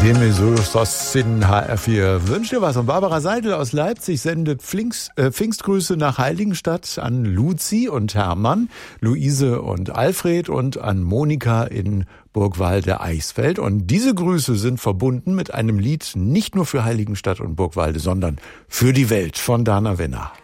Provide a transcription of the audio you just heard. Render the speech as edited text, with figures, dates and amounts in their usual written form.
Gemesos in HR4 wünscht dir was. Und Barbara Seidel aus Leipzig sendet Pfingstgrüße nach Heiligenstadt an Luzi und Hermann, Luise und Alfred und an Monika in Burgwalde-Eichsfeld. Und diese Grüße sind verbunden mit einem Lied nicht nur für Heiligenstadt und Burgwalde, sondern für die Welt von Dana Wenner.